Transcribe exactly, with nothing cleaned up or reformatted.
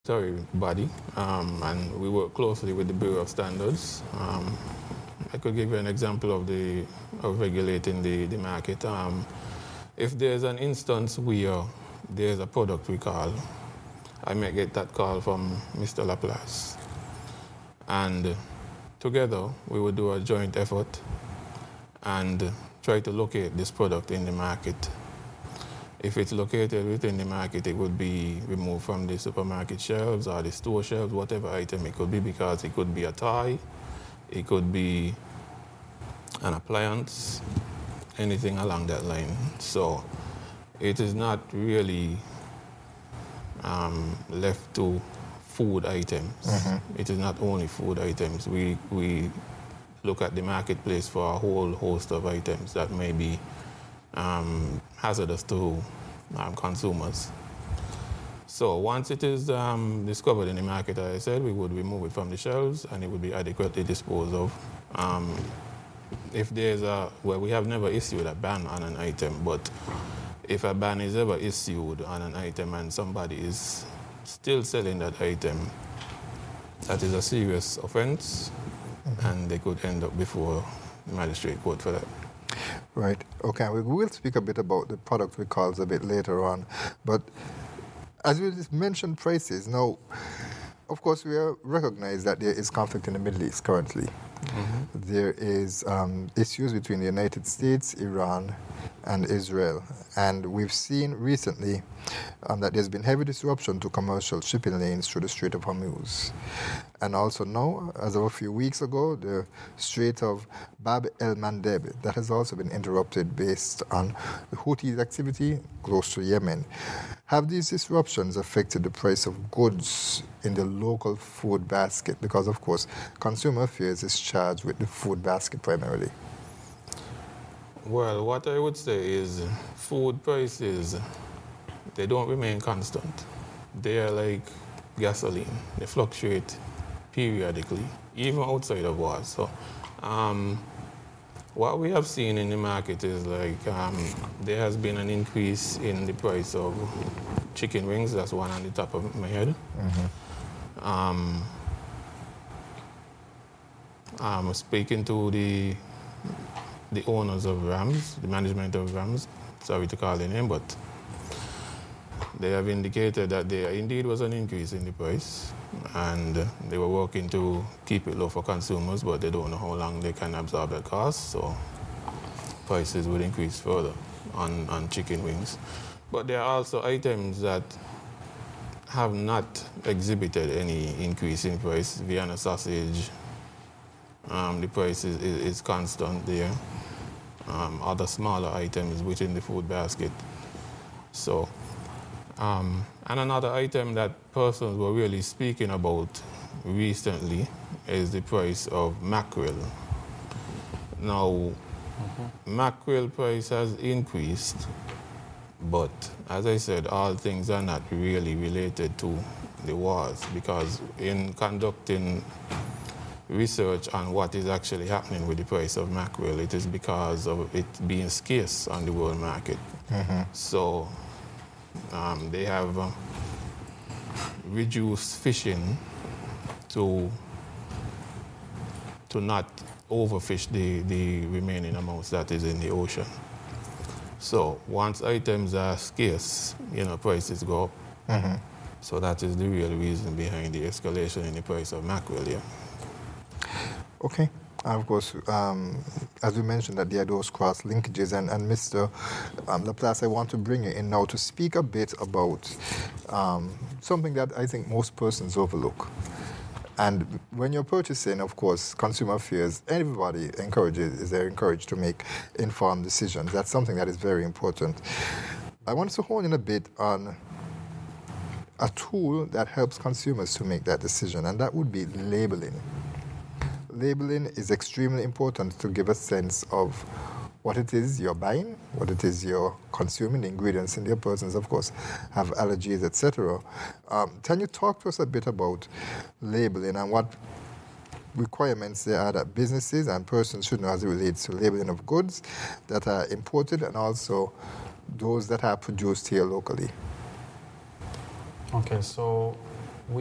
Sorry, body, um, and we work closely with the Bureau of Standards. Um, I could give you an example of the of regulating the, the market. Um, if there's an instance where there's a product recall, I may get that call from Mister Laplace. And together we will do a joint effort and try to locate this product in the market. If it's located within the market, it would be removed from the supermarket shelves or the store shelves, whatever item it could be, because it could be a toy, it could be an appliance, anything along that line. So it is not really um, left to food items. Mm-hmm. It is not only food items. We, we look at the marketplace for a whole host of items that may be um, hazardous to um, consumers. So once it is um, discovered in the market, as I said, we would remove it from the shelves and it would be adequately disposed of. Um, if there's a, well, we have never issued a ban on an item, but if a ban is ever issued on an item and somebody is still selling that item, that is a serious offense, mm-hmm. and they could end up before the magistrate court for that. Right. Okay. We will speak a bit about the product recalls a bit later on, but as we just mentioned prices, now, of course, we recognize that there is conflict in the Middle East currently. Mm-hmm. There is um, issues between the United States, Iran, and Israel. And we've seen recently um, that there's been heavy disruption to commercial shipping lanes through the Strait of Hormuz. And also now, as of a few weeks ago, the Strait of Bab el-Mandeb, that has also been interrupted based on the Houthis' activity close to Yemen. Have these disruptions affected the price of goods in the local food basket? Because, of course, Consumer Affairs is charged with the food basket primarily. Well, what I would say is food prices, they don't remain constant. They are like gasoline. They fluctuate periodically, even outside of wars. So um, what we have seen in the market is like um, there has been an increase in the price of chicken wings. That's one on the top of my head. Mm-hmm. Um, I'm speaking to the the owners of Rams, the management of Rams, sorry to call their name, but they have indicated that there indeed was an increase in the price, and they were working to keep it low for consumers, but they don't know how long they can absorb that cost, so prices would increase further on, on chicken wings. But there are also items that have not exhibited any increase in price. Vienna sausage, um, the price is, is, is constant there. Um, other smaller items within the food basket. So, um, and another item that persons were really speaking about recently is the price of mackerel. Now, mm-hmm. mackerel price has increased, but as I said, all things are not really related to the wars, because in conducting research on what is actually happening with the price of mackerel, it is because of it being scarce on the world market. Mm-hmm. So um, they have uh, reduced fishing to to not overfish the, the remaining amounts that is in the ocean. So once items are scarce, you know, prices go up. Mm-hmm. So that is the real reason behind the escalation in the price of mackerel, yeah. Okay. And of course, um, as we mentioned, that there are those cross linkages, and, and Mister Um, Laplace, I want to bring you in now to speak a bit about um, something that I think most persons overlook. And when you're purchasing, of course, Consumer Affairs, everybody encourages, is they're encouraged to make informed decisions. That's something that is very important. I want to hone in a bit on a tool that helps consumers to make that decision, and that would be labeling. Labeling is extremely important to give a sense of what it is you're buying, what it is you're consuming, the ingredients in your persons, of course, have allergies, et cetera. Um, can you talk to us a bit about labeling and what requirements there are that businesses and persons should know as it relates to labeling of goods that are imported and also those that are produced here locally? Okay, so